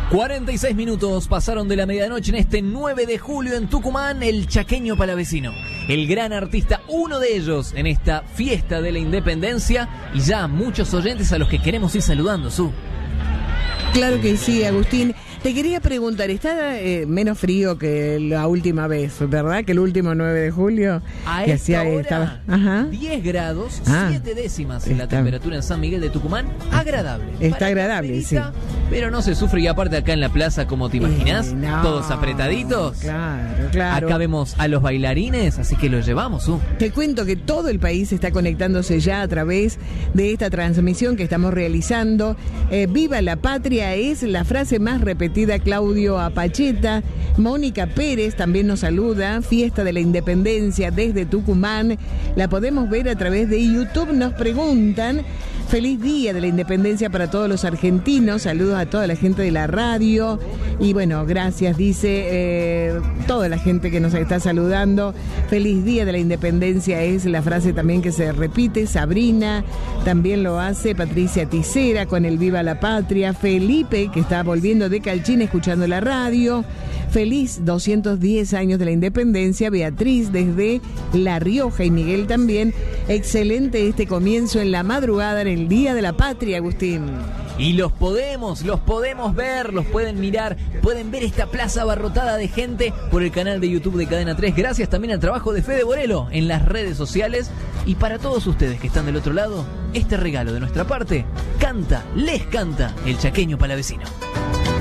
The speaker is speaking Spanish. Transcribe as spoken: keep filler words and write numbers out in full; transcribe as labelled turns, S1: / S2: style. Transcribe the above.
S1: cuarenta y seis minutos pasaron de la medianoche en este nueve de julio en Tucumán, el chaqueño palavecino. El gran artista, uno de ellos en esta fiesta de la independencia, y ya muchos oyentes a los que queremos ir saludando, Su.
S2: Claro que sí, Agustín. Te quería preguntar, ¿está eh, menos frío que la última vez, verdad? Que el último nueve de julio.
S1: A
S2: que
S1: esta
S2: hacía,
S1: hora,
S2: estaba, ajá.
S1: diez grados,
S2: Ah,
S1: siete décimas en la
S2: está,
S1: temperatura en San Miguel de Tucumán. Agradable.
S2: Está
S1: Para
S2: agradable,
S1: cafelita,
S2: sí.
S1: Pero no se sufre, y aparte acá en la plaza, como te imaginás,
S2: Eh, no,
S1: todos apretaditos.
S2: Claro, claro.
S1: Acá vemos a los bailarines, así que los llevamos, uh.
S2: Te cuento que todo el país está conectándose ya a través de esta transmisión que estamos realizando. Eh, Viva la patria es la frase más repetida. Claudio Apacheta, Mónica Pérez también nos saluda. Fiesta de la Independencia desde Tucumán. La podemos ver a través de YouTube. Nos preguntan: feliz día de la Independencia para todos los argentinos. Saludos a toda la gente de la radio. Y bueno, gracias, dice eh, toda la gente que nos está saludando. Feliz día de la Independencia es la frase también que se repite. Sabrina también lo hace. Patricia Ticera con el Viva la Patria. Felipe, que está volviendo de Calchín escuchando la radio. Feliz doscientos diez años de la Independencia. Beatriz desde La Rioja y Miguel también. Excelente este comienzo en la madrugada en el Día de la Patria, Agustín.
S1: Y los podemos, los podemos ver, los pueden mirar, pueden ver esta plaza abarrotada de gente por el canal de YouTube de Cadena tres. Gracias también al trabajo de Fede Borelo en las redes sociales. Y para todos ustedes que están del otro lado, este regalo de nuestra parte, canta, les canta el chaqueño palavecino.